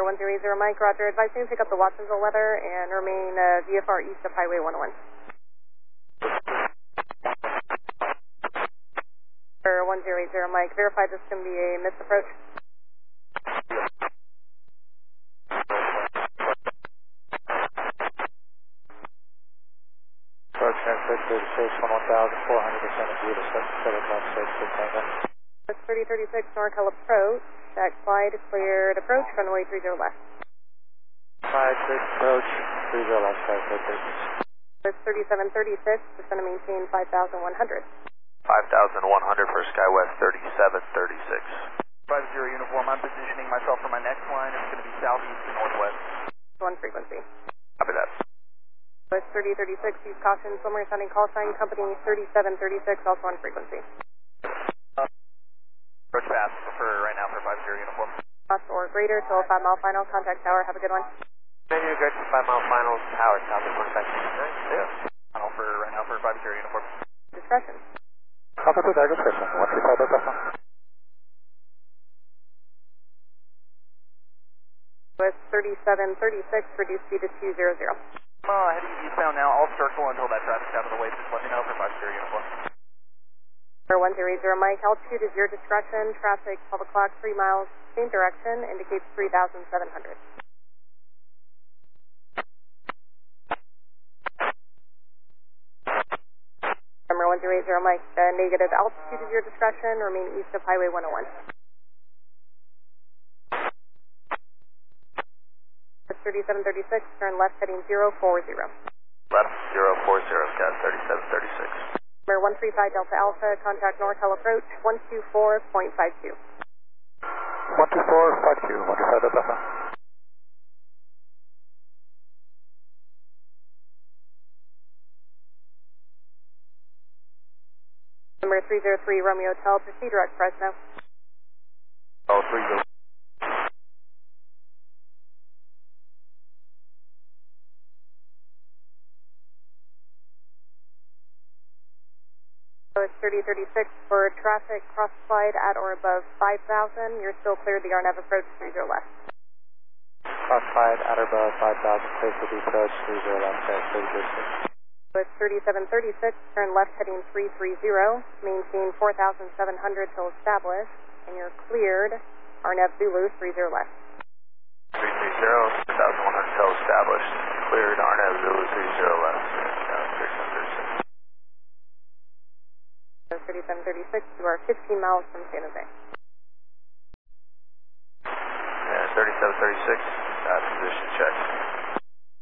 1080 Mike, roger. Advise you to pick up the Watsonville weather and remain VFR east of Highway 101. 1080 Mike, verify this can be a missed approach. Approach transfer to the station 1400% of view to 7716 Tango. 3036 NorCal approach. Stack slide cleared approach, runway 30 left. Slide cleared approach, 30 left, side cleared 3736, descend and maintain 5100. 5100 for SkyWest 3736. 50 uniform, I'm positioning myself for my next line. It's going to be southeast to northwest. One frequency. Copy that. West 3036, use caution, swimmer sounding call sign, company 3736, also on frequency. Approach fast for right now for 50 uniform. Cost or greater till 5 mile final, contact tower, have a good one. Menu great to 5 mile final, tower, south of 1 section. Yeah. Final for right now for 50 uniform. Discretion. Copy to that discretion, 135 West 3736, reduce speed to 200. Heading eastbound now, I'll circle until that traffic's out of the way. Just let me know for 50 uniform. 1080 Mike, altitude is your discretion, traffic 12 o'clock, 3 miles, same direction, indicates 3,700. Number 1080 Mike, negative altitude is your discretion, remain east of Highway 101. 3736, turn left heading 040. Left 040, Sky 3736. Number 135 Delta Alpha, contact NorCal approach 124.52. 12452, 125 Delta Alpha. Number 303 Romeo Hotel, proceed direct Fresno. Oh, 30. It's 3036 for traffic cross slide at or above 5,000. You're still clear the Arnev approach 30 left. Cross slide at or above 5,000, clear for the approach 30 left, side 3036. It's 3736, turn left heading 330, maintain 4,700 till established, and you're cleared Arnev Zulu 30 left. 330, 4,100 till established, cleared Arnev Zulu 30 left. 3736, you are 15 miles from San Jose. Yeah, 3736, position check.